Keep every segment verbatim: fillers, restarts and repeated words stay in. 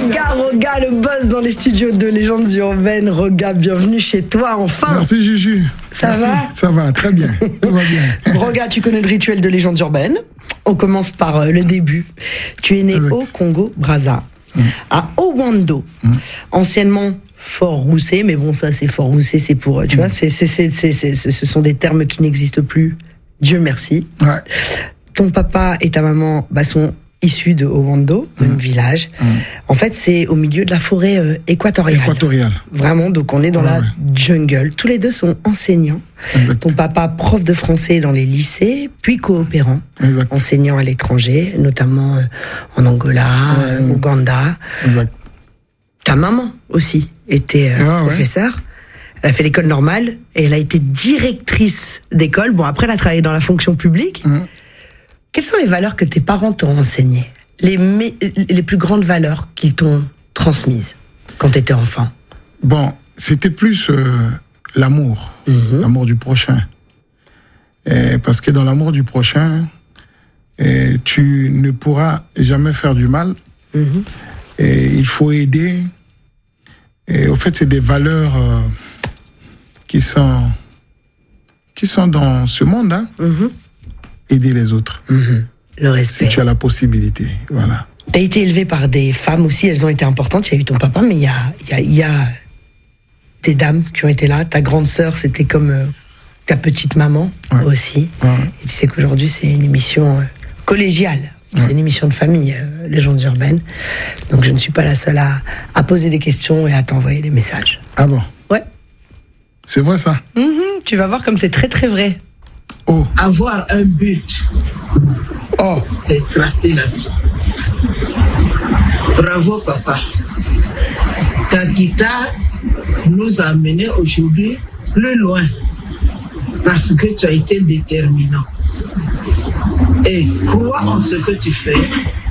Roga, Roga, le boss dans les studios de Légendes Urbaines. Roga, bienvenue chez toi, enfin. Merci Juju. Ça Merci. va? Ça va, très bien. Tout va bien. Roga, tu connais le rituel de Légendes Urbaines. On commence par euh, le début. Tu es né exact. Au Congo-Brazza, mmh. à Owando, mmh. anciennement Fort-Roussé, mais bon, ça c'est Fort-Roussé, c'est pour, tu mmh. vois, c'est, c'est, c'est, c'est, c'est, ce sont des termes qui n'existent plus. Dieu merci. Ouais. Ton papa et ta maman bah, sont issus de Owando, mmh. même village. Mmh. En fait, c'est au milieu de la forêt euh, équatoriale. Équatoriale. Vraiment, donc on est dans ouais, la ouais. jungle. Tous les deux sont enseignants. Exact. Ton papa, prof de français dans les lycées, puis coopérant, exact. Enseignant à l'étranger, notamment euh, en Angola, ouais, euh, ouais. Ouganda. Exact. Ta maman aussi était euh, ah, professeure. Ouais. Elle a fait l'école normale et elle a été directrice d'école. Bon, après, elle a travaillé dans la fonction publique. Mmh. Quelles sont les valeurs que tes parents t'ont enseignées ? Les, mé- les plus grandes valeurs qu'ils t'ont transmises quand tu étais enfant ? Bon, c'était plus euh, l'amour, mmh. l'amour du prochain. Et parce que dans l'amour du prochain, et tu ne pourras jamais faire du mal. Mmh. Et il faut aider. Et au fait, c'est des valeurs euh, qui sont qui sont dans ce monde. Hein. Mmh. Aider les autres. Mmh. Le respect. Si tu as la possibilité, voilà. Tu as été élevé par des femmes aussi, elles ont été importantes. Il y a eu ton papa, mais il y a, il y a, il y a des dames qui ont été là. Ta grande sœur, c'était comme euh, ta petite maman ouais. aussi. Ouais. Et tu sais qu'aujourd'hui, c'est une émission euh, collégiale. Ouais. C'est une émission de famille, euh, Légendes Urbaines. Donc je ne suis pas la seule à, à poser des questions et à t'envoyer des messages. Ah bon ? Ouais. C'est vrai ça ? Mmh, tu vas voir comme c'est très très vrai. Oh. Avoir un but, oh. c'est tracer la vie. Bravo papa. Ta guitare nous a amenés aujourd'hui plus loin parce que tu as été déterminant. Et crois en ce que tu fais.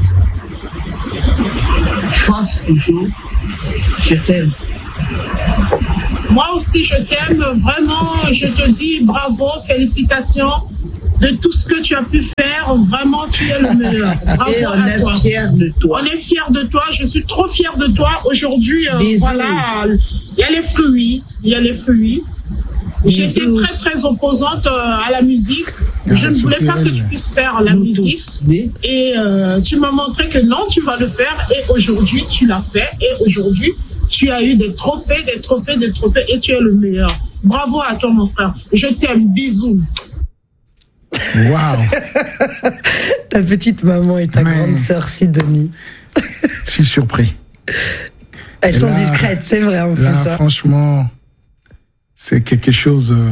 Je pense toujours, je t'aime. Moi aussi, je t'aime. Vraiment, je te dis bravo, félicitations de tout ce que tu as pu faire. Vraiment, tu es le meilleur. Bravo Et on à est toi. fiers de toi. On est fiers de toi. Je suis trop fière de toi. Aujourd'hui, euh, voilà, il y a les fruits. Il y a les fruits. J'étais très, très opposante euh, à la musique. Ah, je ne voulais pas que tu puisses faire la Nous musique. Tous, oui. Et euh, tu m'as montré que non, tu vas le faire. Et aujourd'hui, tu l'as fait. Et aujourd'hui, tu as eu des trophées, des trophées, des trophées. Et tu es le meilleur. Bravo à toi, mon frère. Je t'aime. Bisous. Waouh. Ta petite maman et ta Mais... grande sœur Sidonie. Je suis surpris. Elles et sont là, discrètes, c'est vrai. En là, plus, ça. franchement, c'est quelque chose... Euh...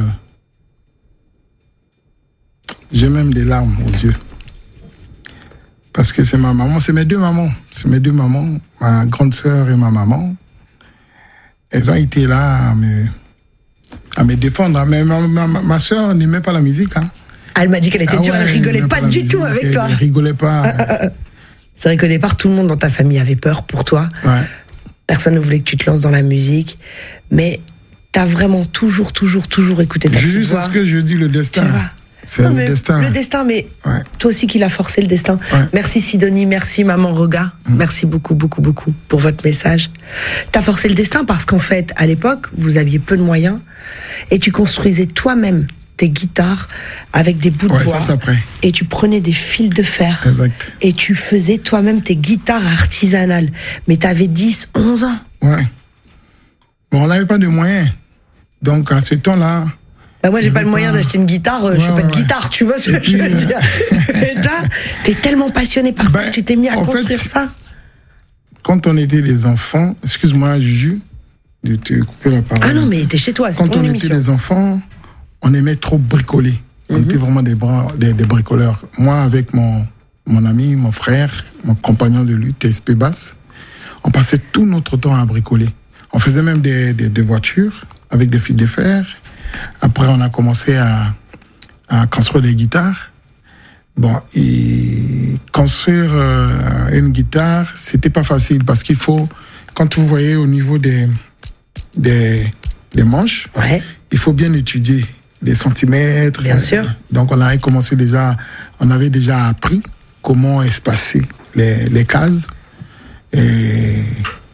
J'ai même des larmes aux yeux. Parce que c'est ma maman, c'est mes deux mamans. C'est mes deux mamans, ma grande sœur et ma maman. Elles ont été là à me, à me défendre. Mais ma, ma, ma sœur n'aimait pas la musique. Hein. Elle m'a dit qu'elle était ah dure, ouais, elle rigolait pas, pas du musique, tout avec elle, toi. Elle rigolait pas. Ah, ah, ah. C'est vrai qu'au départ, tout le monde dans ta famille avait peur pour toi. Ouais. Personne ne voulait que tu te lances dans la musique. Mais t'as vraiment toujours, toujours, toujours écouté ta petite voix. C'est ce que je dis, le destin. C'est non, le destin. Le destin, mais ouais. toi aussi qui l'as forcé le destin. Ouais. Merci Sidonie, merci Maman Roga. Mmh. Merci beaucoup, beaucoup, beaucoup pour votre message. T'as forcé le destin parce qu'en fait, à l'époque, vous aviez peu de moyens et tu construisais toi-même tes guitares avec des bouts de ouais, bois. Ça, après. Et tu prenais des fils de fer. Exact. Et tu faisais toi-même tes guitares artisanales. Mais t'avais dix, onze ans. Ouais. Bon, on n'avait pas de moyens. Donc, à ce temps-là, bah moi, j'ai pas le moyen pas... d'acheter une guitare, euh, ouais, je fais pas de ouais. guitare, tu vois ce que je veux dire. Et là, t'es tellement passionné par ça, ben, tu t'es mis à construire fait, ça. Quand on était les enfants, excuse-moi, Juju, de te couper la parole. Ah non, mais t'es chez toi, c'est quand ton on émission. Était les enfants, on aimait trop bricoler. On mm-hmm. était vraiment des, bras, des, des bricoleurs. Moi, avec mon, mon ami, mon frère, mon compagnon de lutte, T S P Bass, on passait tout notre temps à bricoler. On faisait même des, des, des voitures avec des fils de fer. Après, on a commencé à, à construire des guitares. Bon, et construire euh, une guitare, c'était pas facile parce qu'il faut, quand vous voyez au niveau des, des, des manches, ouais. il faut bien étudier les centimètres. Bien sûr. Donc, on avait commencé déjà, on avait déjà appris comment espacer les, les cases. Et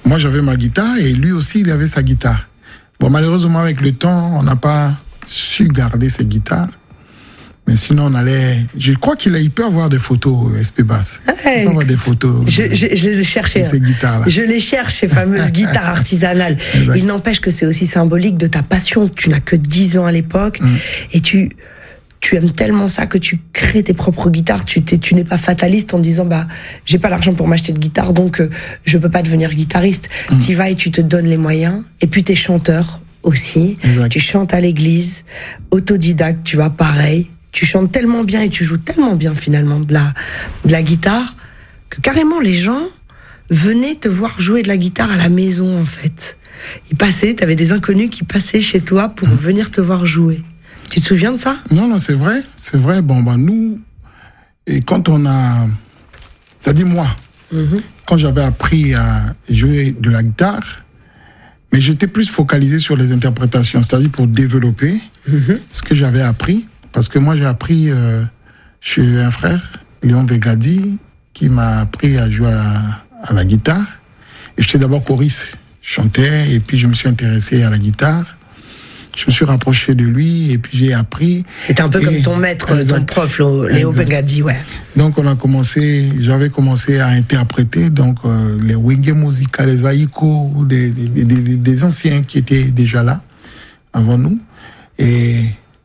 moi j'avais ma guitare et lui aussi il avait sa guitare. Bon, malheureusement avec le temps, on n'a pas su garder ses guitares. Mais sinon, on allait... Je crois qu'il a, il peut avoir des photos, S P Bass. Hey, il peut avoir des photos. Je, je, je les ai cherchées. Ces guitares-là. Je les cherche, ces fameuses guitares artisanales. Exact. Il n'empêche que c'est aussi symbolique de ta passion. Tu n'as que dix ans à l'époque. Mm. Et tu, tu aimes tellement ça que tu crées tes propres guitares. Tu, t'es, tu n'es pas fataliste en disant, bah, j'ai pas l'argent pour m'acheter de guitare, donc euh, je peux pas devenir guitariste. Mm. Tu y vas et tu te donnes les moyens. Et puis t'es chanteur aussi. Exact. Tu chantes à l'église. Autodidacte, tu vois, pareil. Tu chantes tellement bien et tu joues tellement bien finalement de la, de la guitare que carrément les gens venaient te voir jouer de la guitare à la maison en fait. Ils passaient, t'avais des inconnus qui passaient chez toi pour mmh. venir te voir jouer. Tu te souviens de ça ? Non, non, c'est vrai, c'est vrai. Bon, ben nous, et quand on a... C'est-à-dire moi, mmh. quand j'avais appris à jouer de la guitare, mais j'étais plus focalisé sur les interprétations, c'est-à-dire pour développer mmh. ce que j'avais appris. Parce que moi, j'ai appris euh, chez un frère, Léon Vegadi, qui m'a appris à jouer à, à la guitare. Et j'étais d'abord choriste. Je chantais, et puis je me suis intéressé à la guitare. Je me suis rapproché de lui, et puis j'ai appris. C'était un peu et... comme ton maître, exact. Ton prof, Léon Vegadi, ouais. Donc, on a commencé, j'avais commencé à interpréter, donc, euh, les Wenge Musica, les Aïko, des, des, des, des anciens qui étaient déjà là, avant nous. Et...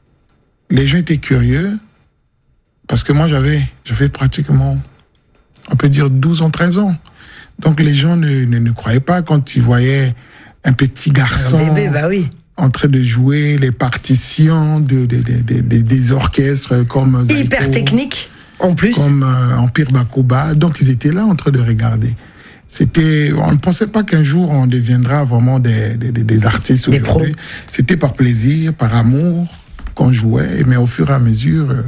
les gens étaient curieux, parce que moi, j'avais, j'avais pratiquement, on peut dire, douze ans, treize ans. Donc, les gens ne, ne, ne croyaient pas quand ils voyaient un petit garçon un bébé, bah oui. en train de jouer les partitions de, de, de, de, de, des orchestres comme... Hyper Zaiko, technique, en plus. Comme euh, Empire Bakoba. Donc, ils étaient là en train de regarder. C'était, on ne pensait pas qu'un jour, on deviendra vraiment des, des, des artistes des aujourd'hui. Pros. C'était par plaisir, par amour qu'on jouait, mais au fur et à mesure, euh,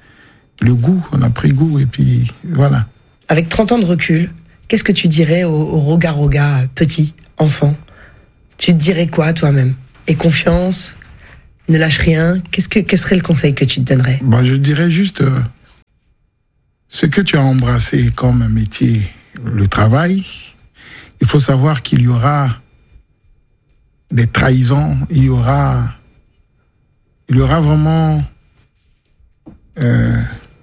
le goût, on a pris goût, et puis voilà. Avec trente ans de recul, qu'est-ce que tu dirais au, au Roga Roga, petit, enfant ? Tu te dirais quoi, toi-même ? Aie confiance, ne lâche rien. Qu'est-ce que, quel serait le conseil que tu te donnerais ? Bah, je dirais juste, euh, ce que tu as embrassé comme un métier, le travail, il faut savoir qu'il y aura des trahisons, il y aura... Il y aura vraiment, euh,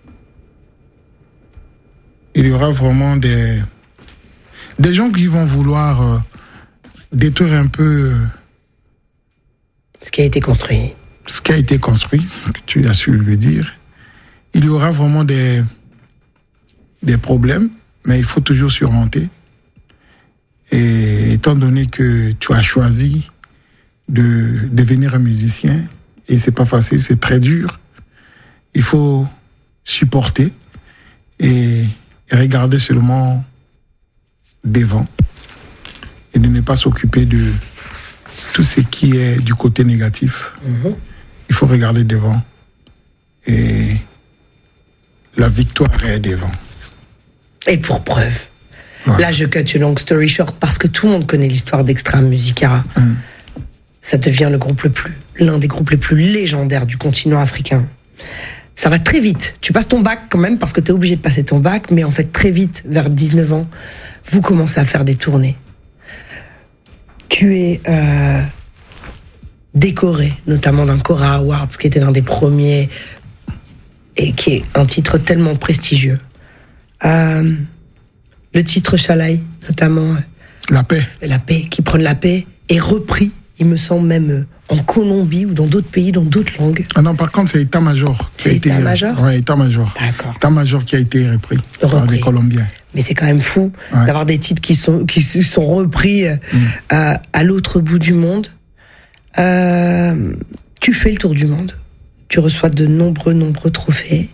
il y aura vraiment des, des gens qui vont vouloir euh, détruire un peu euh, ce qui a été construit. Ce qui a été construit, que tu as su le dire. Il y aura vraiment des, des problèmes, mais il faut toujours surmonter. Et étant donné que tu as choisi de devenir un musicien, et c'est pas facile, c'est très dur. Il faut supporter et regarder seulement devant et de ne pas s'occuper de tout ce qui est du côté négatif. Mmh. Il faut regarder devant et la victoire est devant. Et pour preuve, voilà. Là je cut une long story short parce que tout le monde connaît l'histoire d'Extra Musica. Mmh. Ça devient le groupe le plus, l'un des groupes les plus légendaires du continent africain. Ça va très vite. Tu passes ton bac quand même, parce que t'es obligé de passer ton bac, mais en fait, très vite, vers dix-neuf ans, vous commencez à faire des tournées. Tu es euh, décoré, notamment d'un Cora Awards, qui était l'un des premiers, et qui est un titre tellement prestigieux. Euh, le titre Chalaï, notamment. La paix. La paix, qui prône la paix, est repris. Il me semble même en Colombie ou dans d'autres pays, dans d'autres langues. Ah non, par contre, c'est État-major. C'est État-major ? Oui, État-major. D'accord. État-major qui a été repris, repris. par des Colombiens. Mais c'est quand même fou ouais. d'avoir des titres qui sont, qui sont repris mm. euh, à l'autre bout du monde. Euh, tu fais le tour du monde. Tu reçois de nombreux, nombreux trophées.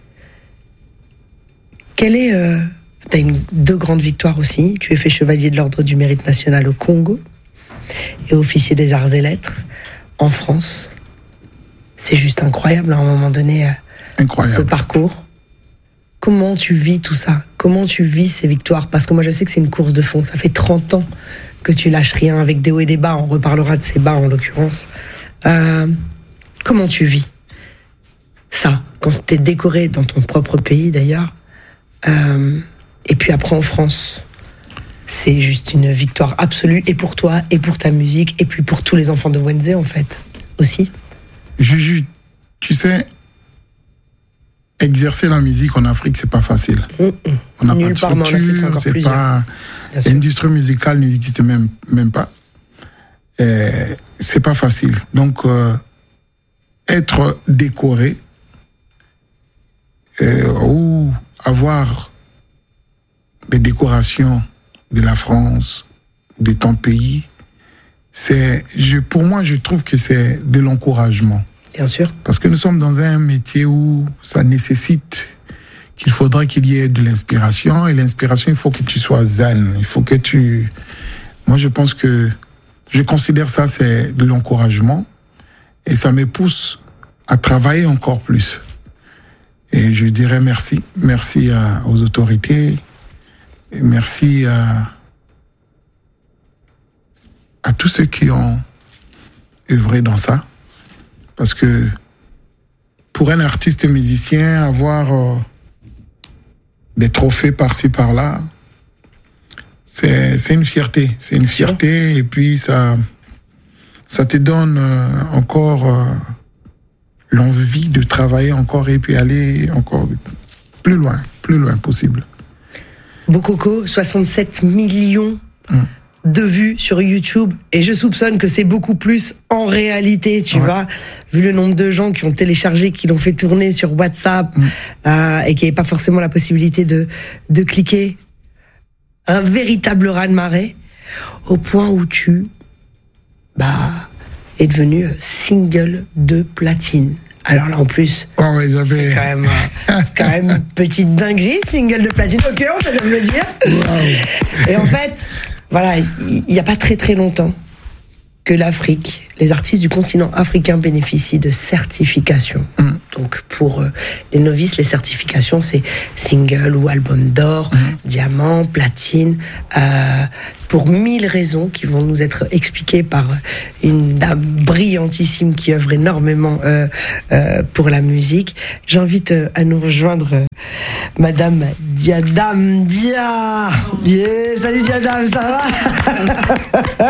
Quelle est... Euh, tu as une, deux grandes victoires aussi. Tu es fait chevalier de l'Ordre du Mérite National au Congo et officier des arts et lettres en France. C'est juste incroyable à un moment donné, incroyable. Ce parcours. Comment tu vis tout ça ? Comment tu vis ces victoires ? Parce que moi je sais que c'est une course de fond. Ça fait trente ans que tu lâches rien, avec des hauts et des bas. On reparlera de ces bas en l'occurrence. Euh, comment tu vis ça, quand t'es décoré dans ton propre pays d'ailleurs, euh, et puis après en France ? c'est juste une victoire absolue, et pour toi, et pour ta musique, et puis pour tous les enfants de Wenze, en fait, aussi. Juju, tu sais, exercer la musique en Afrique, c'est pas facile. Mmh. On n'a pas de structure, c'est pas... L'industrie musicale n'existe même, même pas. Et c'est pas facile. Donc, euh, être décoré, euh, ou avoir des décorations de la France, de ton pays, c'est, je, pour moi, je trouve que c'est de l'encouragement. Bien sûr. Parce que nous sommes dans un métier où ça nécessite qu'il faudra qu'il y ait de l'inspiration. Et l'inspiration, il faut que tu sois zen. Il faut que tu... Moi, je pense que... Je considère ça, c'est de l'encouragement. Et ça me pousse à travailler encore plus. Et je dirais merci. Merci à, aux autorités. Et merci à, à tous ceux qui ont œuvré dans ça. Parce que pour un artiste musicien, avoir euh, des trophées par-ci, par-là, c'est, c'est une fierté. C'est une fierté, et puis ça, ça te donne euh, encore euh, l'envie de travailler encore et puis aller encore plus loin, plus loin possible. Bokoko, soixante-sept millions hum. de vues sur YouTube, et je soupçonne que c'est beaucoup plus en réalité, tu ouais. vois, vu le nombre de gens qui ont téléchargé, qui l'ont fait tourner sur WhatsApp, mm. euh, et qui n'avaient pas forcément la possibilité de, de cliquer. Un véritable raz-de-marée, au point où tu bah, es devenu single de platine. Alors là, en plus, oh ouais, j'avais... c'est, quand même, c'est quand même une petite dinguerie, single de platine. Ok, on peut le dire. Wow. Et en fait... Voilà, il n'y a pas très très longtemps que l'Afrique, les artistes du continent africain bénéficient de certifications. Mmh. Donc pour euh, les novices, les certifications, c'est single ou album d'or, mmh. diamant, platine, euh, pour mille raisons qui vont nous être expliquées par une dame brillantissime qui œuvre énormément euh, euh, pour la musique. J'invite euh, à nous rejoindre euh, Madame Diadam Dia. Yeah, salut Diadam, ça va?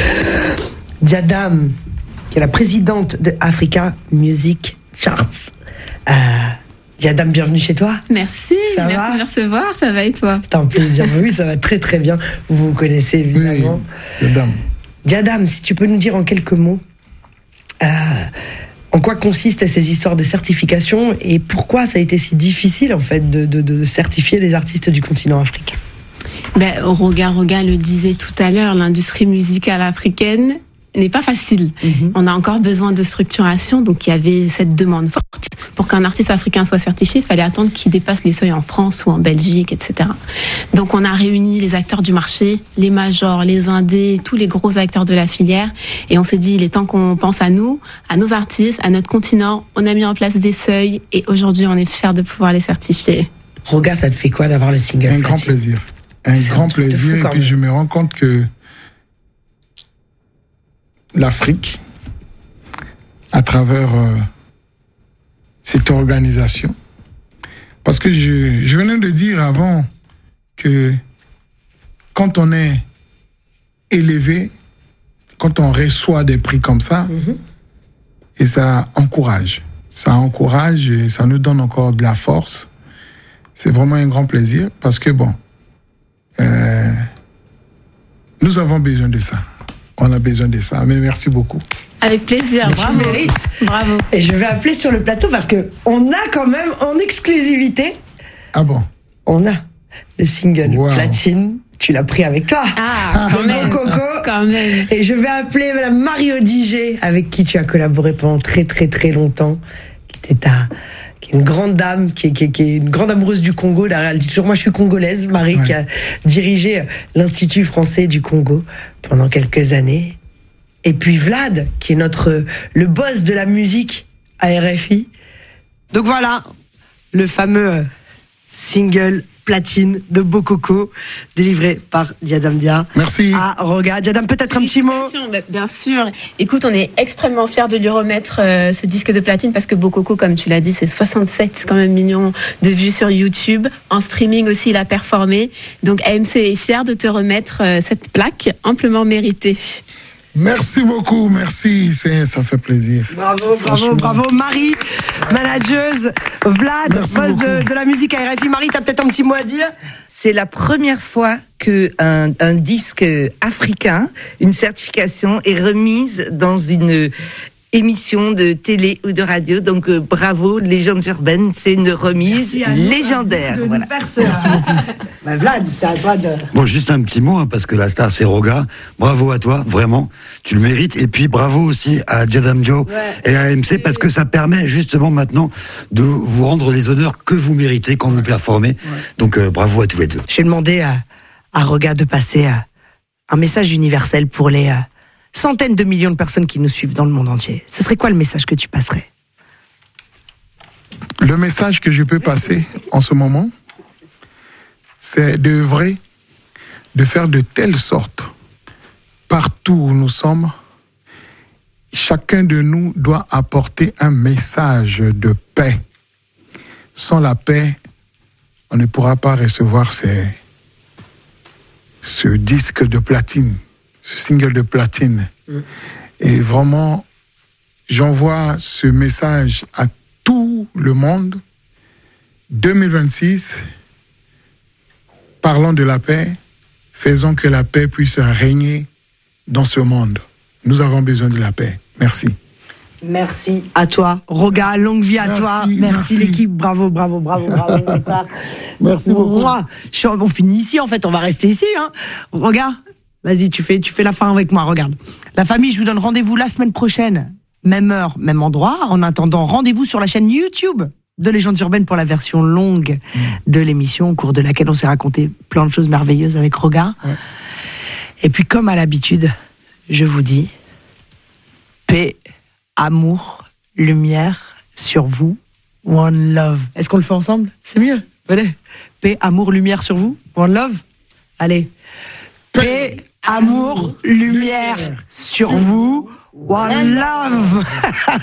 Diadam, qui est la présidente de Africa Music Charts. Euh, Diadam, bienvenue chez toi. Merci, ça merci va de me recevoir, ça va et toi? C'est un plaisir, oui, ça va très très bien. Vous vous connaissez évidemment. Oui, Diadam. Diadam, si tu peux nous dire en quelques mots, euh, en quoi consistent ces histoires de certification et pourquoi ça a été si difficile en fait de, de, de certifier les artistes du continent africain? Ben, Roga Roga le disait tout à l'heure, l'industrie musicale africaine n'est pas facile. Mm-hmm. On a encore besoin de structuration, donc il y avait cette demande forte. Pour qu'un artiste africain soit certifié, il fallait attendre qu'il dépasse les seuils en France ou en Belgique, et cetera. Donc on a réuni les acteurs du marché, les majors, les indés, tous les gros acteurs de la filière, et on s'est dit, il est temps qu'on pense à nous, à nos artistes, à notre continent. On a mis en place des seuils, et aujourd'hui on est fiers de pouvoir les certifier. Roga, ça te fait quoi d'avoir le single? Un grand plaisir. Un C'est grand un plaisir, fou, et puis même. Je me rends compte que l'Afrique, à travers euh, cette organisation, parce que je, je venais de dire avant que quand on est élevé, quand on reçoit des prix comme ça, mm-hmm. et ça encourage, ça encourage et ça nous donne encore de la force. C'est vraiment un grand plaisir parce que bon, euh, nous avons besoin de ça. On a besoin de ça, mais merci beaucoup. Avec plaisir, merci, bravo. Mérite. Bravo. Et je vais appeler sur le plateau parce que on a quand même en exclusivité. Ah bon? On a le single wow. platine. Tu l'as pris avec toi. Ah, quand même. Coco. Quand même. Et je vais appeler Madame Mario D J, avec qui tu as collaboré pendant très très très longtemps, qui était ta, qui est une grande dame, qui est, qui est, qui est une grande amoureuse du Congo. Elle dit toujours, moi je suis congolaise, Marie, ouais. qui a dirigé l'Institut français du Congo pendant quelques années. Et puis Vlad, qui est notre, le boss de la musique à R F I. Donc voilà, le fameux single platine de Bokoko, délivré par Diadam Dia. Merci. Ah, Roga. Diadam, peut-être un petit mot. Bien sûr. Écoute, on est extrêmement fiers de lui remettre euh, ce disque de platine parce que Bokoko, comme tu l'as dit, c'est soixante-sept quand même millions de vues sur YouTube. En streaming aussi, il a performé. Donc A M C est fier de te remettre euh, cette plaque amplement méritée. Merci beaucoup, merci, c'est, ça fait plaisir. Bravo, bravo, bravo. Marie, manageuse, Vlad, boss de, de la musique à R F I. Marie, t'as peut-être un petit mot à dire ? C'est la première fois que un, un disque africain, une certification, est remise dans une émission de télé ou de radio. Donc euh, bravo, Légendes urbaines, c'est une remise légendaire. De voilà. Merci beaucoup. Bah, Vlad, c'est à toi de... Bon, juste un petit mot, hein, parce que la star c'est Roga. Bravo à toi, vraiment, tu le mérites. Et puis bravo aussi à Diadam Dia ouais. et à A M C, parce que ça permet justement maintenant de vous rendre les honneurs que vous méritez quand vous performez. Ouais. Donc euh, bravo à tous les deux. J'ai demandé à, à Roga de passer à un message universel pour les... Euh, centaines de millions de personnes qui nous suivent dans le monde entier. Ce serait quoi le message que tu passerais ? Le message que je peux passer en ce moment, c'est d'œuvrer, de faire de telle sorte, partout où nous sommes, chacun de nous doit apporter un message de paix. Sans la paix, on ne pourra pas recevoir ces, ce disque de platine. Ce single de platine. Mmh. Et vraiment, j'envoie ce message à tout le monde. deux mille vingt-six, parlons de la paix, faisons que la paix puisse régner dans ce monde. Nous avons besoin de la paix. Merci. Merci à toi, Roga, longue vie à merci, toi. Merci, merci l'équipe, bravo, bravo, bravo, bravo. Merci beaucoup. Moi, on finit ici, en fait, on va rester ici. Hein. Roga, vas-y, tu fais, tu fais la fin avec moi, regarde. La famille, je vous donne rendez-vous la semaine prochaine. Même heure, même endroit. En attendant, rendez-vous sur la chaîne YouTube de Légendes urbaines pour la version longue mmh. de l'émission, au cours de laquelle on s'est raconté plein de choses merveilleuses avec Roga. Ouais. Et puis, comme à l'habitude, je vous dis, paix, amour, lumière sur vous, one love. Est-ce qu'on le fait ensemble ? C'est mieux. Allez, paix, amour, lumière sur vous, one love. Allez, paix, amour, lumière sur vous, one love.